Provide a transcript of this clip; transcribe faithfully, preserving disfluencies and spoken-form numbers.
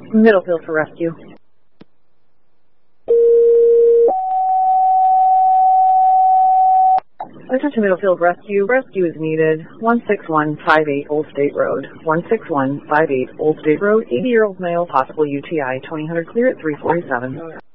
Middlefield for rescue. Attention Middlefield Rescue. Rescue is needed. one six one five eight Old State Road. one six one five eight Old State Road. eighty-year-old male, possible U T I. twenty hundred clear at three forty-seven.